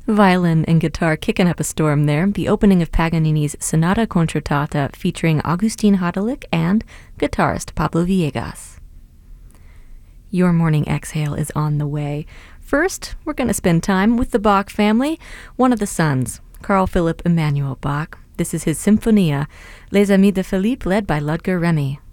Violin and guitar kicking up a storm there. The opening of Paganini's Sonata Concertata featuring Augustin Hadalik and guitarist Pablo Villegas. Your morning exhale is on the way. First, we're going to spend time with the Bach family, one of the sons, Carl Philipp Emanuel Bach. This is his Symphonia, Les Amis de Philippe, led by Ludger Remy.